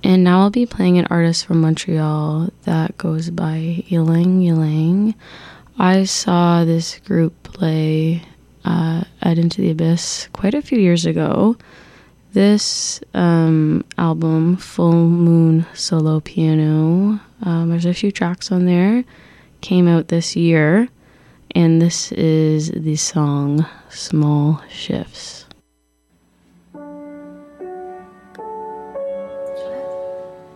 And now I'll be playing an artist from Montreal that goes by Ylang Ylang. I saw this group play at Into the Abyss quite a few years ago. This album, Full Moon Solo Piano, there's a few tracks on there, came out this year, and this is the song Small Shifts.